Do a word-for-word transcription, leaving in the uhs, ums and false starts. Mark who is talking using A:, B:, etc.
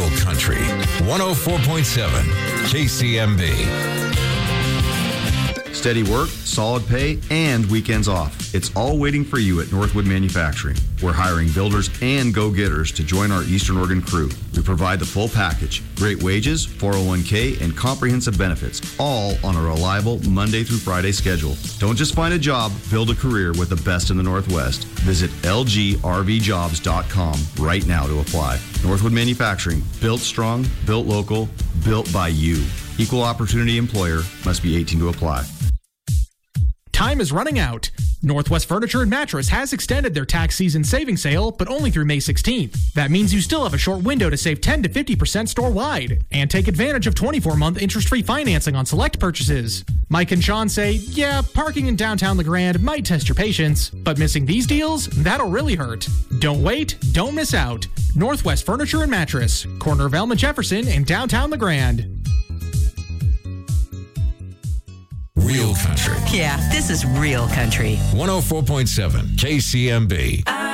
A: Real Country, one oh four point seven K C M B.
B: Steady work, solid pay, and weekends off. It's all waiting for you at Northwood Manufacturing. We're hiring builders and go-getters to join our Eastern Oregon crew. We provide the full package. Great wages, four oh one k, and comprehensive benefits, all on a reliable Monday through Friday schedule. Don't just find a job, build a career with the best in the Northwest. Visit L G R V jobs dot com right now to apply. Northwood Manufacturing, built strong, built local, built by you. Equal opportunity employer, must be eighteen to apply.
C: Time is running out. Northwest Furniture and Mattress has extended their tax season savings sale, but only through May sixteenth. That means you still have a short window to save ten to fifty percent store-wide and take advantage of twenty-four month interest-free financing on select purchases. Mike and Sean say, yeah, parking in downtown LeGrand might test your patience, but missing these deals, that'll really hurt. Don't wait, don't miss out. Northwest Furniture and Mattress, corner of Elma Jefferson in downtown LeGrand.
A: Real Country.
D: Yeah, this is Real Country.
A: one oh four point seven K C M B.